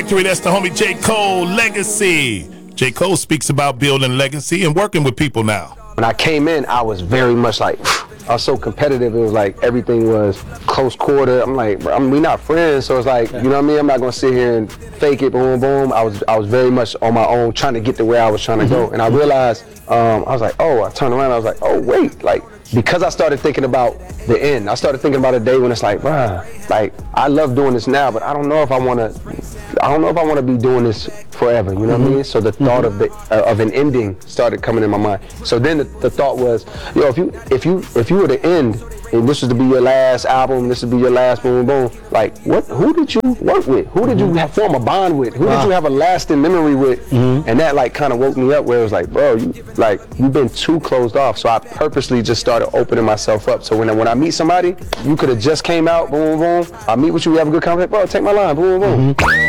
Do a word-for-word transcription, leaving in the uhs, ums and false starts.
Victory. That's the homie J. Cole, Legacy. J. Cole speaks about building legacy and working with people now. When I came in, I was very much like, I was so competitive. It was like everything was close quarter. I'm like, bro, I mean, we not friends, so it's like, you know what I mean? I'm not gonna sit here and fake it, boom, boom. I was, I was very much on my own, trying to get to where I was trying to go. And I realized, um, I was like, oh, I turned around, I was like, oh, wait, like, because I started thinking about the end. I started thinking about a day when it's like, bruh, like, I love doing this now, but I don't know if I wanna, I don't know if I wanna be doing this forever, you know what I mean? So the thought of the uh, of an ending started coming in my mind. So then the, the thought was, yo, if you if you if you were to end and this was to be your last album, this would be your last boom boom, like what who did you work with? Who did you have, form a bond with? Who Wow. did you have a lasting memory with? Mm-hmm. And that like kind of woke me up where it was like, bro, you like you've been too closed off. So I purposely just started opening myself up. So when I, when I meet somebody, you could have just came out, boom boom, I meet with you, we have a good conversation, bro, take my line, boom boom. Mm-hmm.